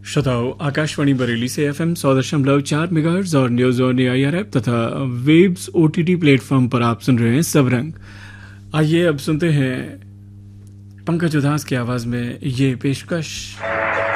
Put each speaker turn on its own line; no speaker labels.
श्रोताओं, आकाशवाणी बरेली से FM 100.4 megahertz और न्यूज ऑन AIR ऐप तथा वेब्स OTT प्लेटफॉर्म पर आप सुन रहे हैं सब रंग। आइए अब सुनते हैं पंकज उधास की आवाज में ये पेशकश।